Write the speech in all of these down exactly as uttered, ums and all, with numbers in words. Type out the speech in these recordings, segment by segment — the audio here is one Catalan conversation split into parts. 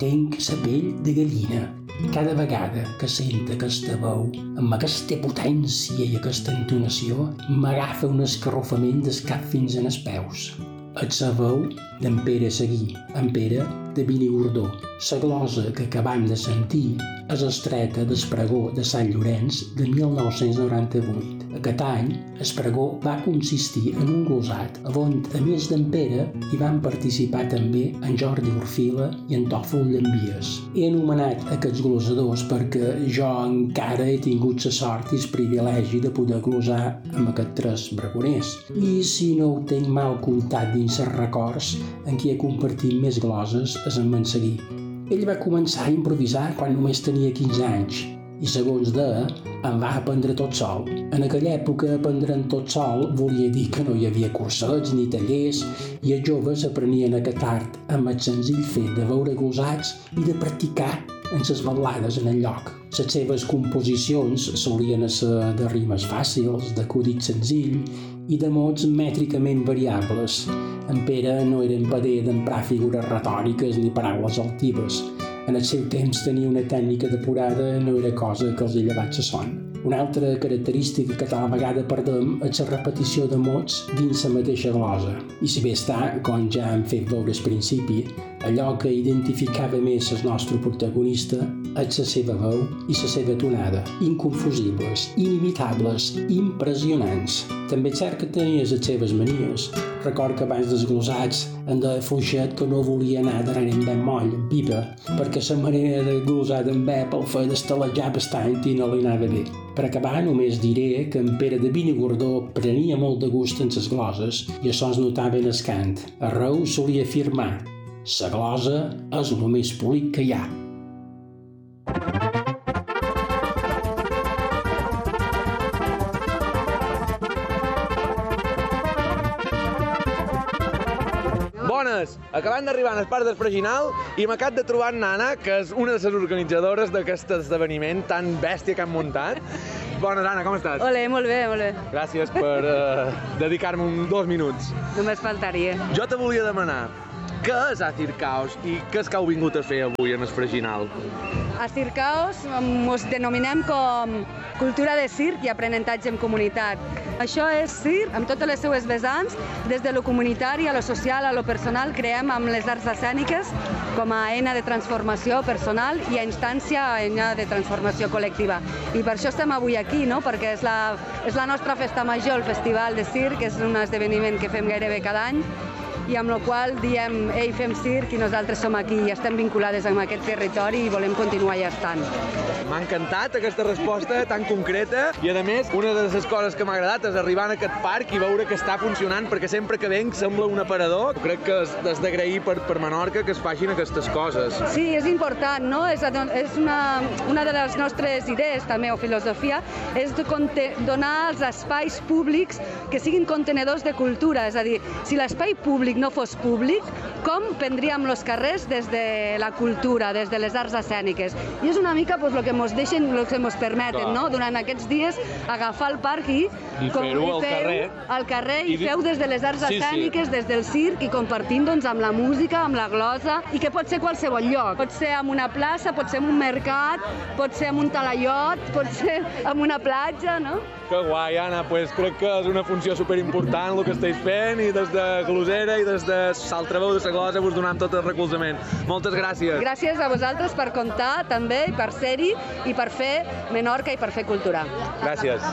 Tenc la pell de gallina. Cada vegada que sento aquesta veu, amb aquesta potència i aquesta entonació, m'agafa un escarrofament del cap fins en els peus. És la veu d'en Pere Seguí, en Pere de Benigordó. La glosa que acabam de sentir és extreta del pregó de Sant Llorenç de mil nou-cents noranta-vuit. Aquest any, el pregó va consistir en un glosat on, a més d'en Pere, hi van participar també en Jordi Orfila i en Tòfol Llambies. He anomenat aquests glosadors perquè jo encara he tingut la sort i el privilegi de poder glosar amb aquests tres pregoners. I si no ho tenc mal comptat dins els records, en qui he compartit més gloses és en Manseguí. Ell va començar a improvisar quan només tenia quinze anys i, segons deia, em va aprendre tot sol. En aquella època, aprendre'n tot sol volia dir que no hi havia cursets ni tallers i els joves aprenien aquest art amb el senzill fet de veure glosats i de practicar en les balades en el lloc. Les seves composicions solien ser de rimes fàcils, d'acudit senzill i de mots mètricament variables. En Pere no era empader d'emprar figures retòriques ni paraules altives. En el seu temps tenia una tècnica depurada, no era cosa que els he llevat la son. Una altra característica que tal vegada perdem és la repetició de mots dins la mateixa glosa. I si bé està, com ja hem fet veure al principi, allò que identificava més el nostre protagonista és la seva veu i la seva tonada, inconfusibles, inimitables, impressionants. També és cert que tenia les seves manies. Record que abans dels glosats en deia Fluixet que no volia anar darrere en ben moll, en pipa, perquè la manera de glosar d'en Bep el feia d'estalejar bastant i no li anava bé. Per acabar, només diré que en Pere de Benigordó prenia molt de gust en les gloses i això es notava en el cant. Arreu solia afirmar: «La glosa és el més polit que hi ha». Bones! Acabant d'arribar al Parc del Freginal i m'acabo de trobar en Nana, que és una de les organitzadores d'aquest esdeveniment tan bèstia que han muntat. Bones, Anna, com estàs? Olé, molt bé, molt bé. Gràcies per uh, dedicar-me un dos minuts. Només faltaria. Jo te volia demanar, què és Acircaos i què és que heu vingut a fer avui en el Freginal? Acircaos ens denominem com cultura de circ i aprenentatge en comunitat. Això és circ amb totes les seues vessants, des de lo comunitari a lo social a lo personal, creem amb les arts escèniques com a eina de transformació personal i a instància eina de transformació col·lectiva. I per això estem avui aquí, no? Perquè és la, és la nostra festa major, el Festival de Circ, és un esdeveniment que fem gairebé cada any, i amb la qual diem, ei, fem circ i nosaltres som aquí i estem vinculades amb aquest territori i volem continuar ja estant. M'ha encantat aquesta resposta tan concreta i, a més, una de les coses que m'ha agradat és arribar a aquest parc i veure que està funcionant, perquè sempre que venc sembla un aparador. Crec que és d'agrair per, per Menorca que es facin aquestes coses. Sí, és important, no? És, és una, una de les nostres idees, també, o filosofia, és de donar als espais públics que siguin contenedors de cultura. És a dir, si l'espai públic no fos públic, com prendríem els carrers des de la cultura, des de les arts escèniques? I és una mica pues, el que ens deixen, el que ens permeten, no? Durant aquests dies, agafar el parc i... I fer-ho al carrer. Al carrer i, i feu des de les arts escèniques, sí, sí. Des del circ, i compartint doncs, amb la música, amb la glosa, i que pot ser qualsevol lloc. Pot ser en una plaça, pot ser en un mercat, pot ser en un talaiot, pot ser en una platja, no? Que guai, Anna, pues crec que és una funció superimportant el que esteu fent i des de Glosera i des de l'altra veu de la glosa us donem tot el recolzament. Moltes gràcies. Gràcies a vosaltres per comptar també, i per ser-hi, i per fer Menorca i per fer cultura. Gràcies.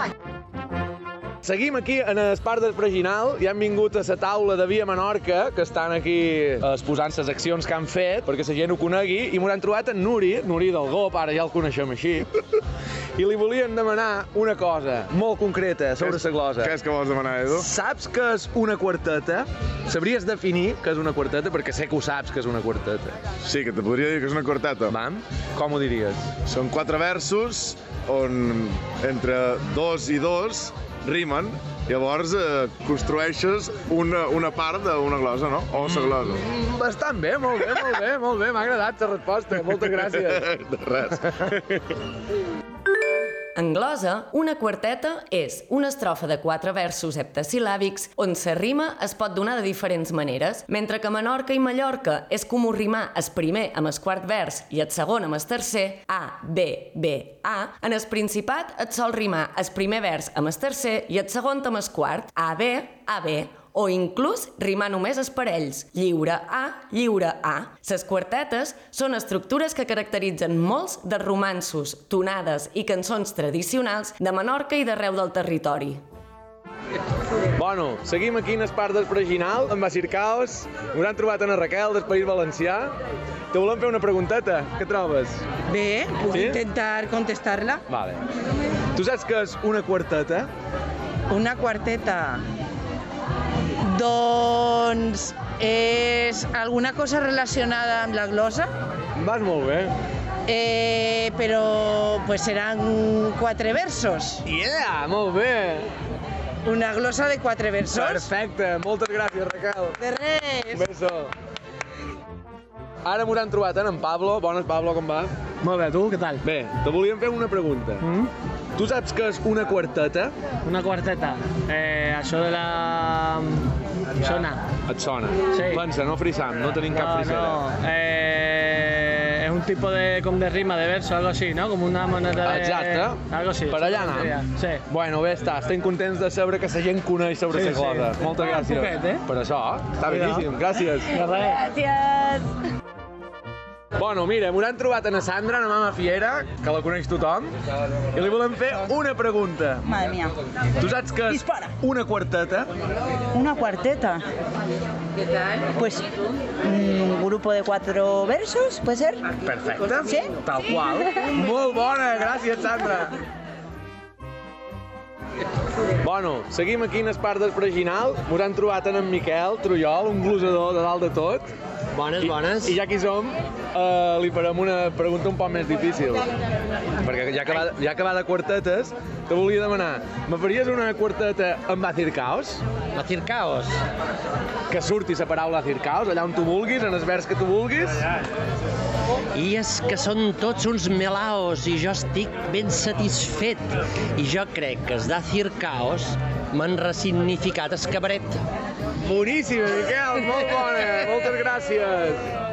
Seguim aquí en el Parc del Freginal i hem vingut a la taula de Via Menorca, que estan aquí exposant les accions que han fet perquè la gent ho conegui, i m'ho han trobat en Nuri, Nuri del Gop, ara ja el coneixem així, i li volien demanar una cosa molt concreta sobre la glosa. Què és que vols demanar, Edu? Saps què és una quarteta? Sabries definir què és una quarteta? Perquè sé que ho saps, que és una quarteta. Sí, que te podria dir que és una quarteta. Vam? Com ho diries? Són quatre versos on entre dos i dos rimen, llavors eh, construeixes una, una part d'una glosa, no? O la glosa. Mm, bastant bé, molt bé, molt bé, molt bé, m'ha agradat la resposta, moltes gràcies. De res. En glosa, una quarteta és una estrofa de quatre versos heptasil·làbics on la rima es pot donar de diferents maneres, mentre que a Menorca i Mallorca és comú rimar el primer amb el quart vers i el segon amb el tercer, A, B, B, A. En el Principat et sol rimar el primer vers amb el tercer i el segon amb el quart, A, B, A, B, o inclús rimar només els parells, lliure A, lliure A. Les quartetes són estructures que caracteritzen molts dels romanços, tonades i cançons tradicionals de Menorca i d'arreu del territori. Bueno, seguim aquí en el Parc del Freginal, amb Acircaos. Ens han trobat en Raquel, del País Valencià. Te volem fer una pregunteta. Què trobes? Bé, puc Sí? intentar contestar-la. Vale. Tu saps què és una quarteta? Una quarteta. Doncs és alguna cosa relacionada amb la glosa, Vas molt bé. eh, però pues seran quatre versos. Yeah, molt bé. Una glosa de quatre versos. Perfecte, moltes gràcies, Raquel. De res. Un beso. Ara m'ho han trobat en Pablo. Bones, Pablo, com va? Molt bé, tu, què tal? Bé, te volíem fer una pregunta. Mm? Tu saps què és una quarteta? Una quarteta. Eh, això de la... Sona. Et sona? Sí. Pensa, no frisam, no tenim cap No, frisera. no. Eh, és un tipus de, com de rima, de verso, algo així, no? Com una manera de... Exacte. Algo així. Per allà anem. Sí. Bueno, bé està, estem contents de saber que la gent coneix sobre Sí, la glosa. sí. Moltes Ah, gràcies. poquet, eh? Per això, està Cuidao. beníssim. Gràcies. De res. Gràcies. Bueno, mira, m'ho han trobat a na Sandra, na mama Fiera, que la coneix tothom, i li volem fer una pregunta. Madre mía. Tu saps que és Dispara. una quarteta? Una cuarteta. Pues mm, un grupo de cuatro versos, ¿puede ser? Perfecte. Sí? Tal qual. Molt bona, gràcies, Sandra. Bueno, seguim aquí en el Parc del Freginal. M'ho han trobat en en Miquel Trullol, un glosador de dalt de tot. Bones, I, bones. I ja que hi som, eh, li farem una pregunta un poc més difícil. Perquè ja que va, ja que va de quartetes, te volia demanar, me faries una quarteta amb Acircaos? Acircaos. Que surti la paraula Acircaos, allà on tu vulguis, en els vers que tu vulguis. I és que són tots uns melaos i jo estic ben satisfet. I jo crec que els d'Acircaos m'han ressignificat el cabaret. Boníssima, Miquel, molt bona, moltes gràcies.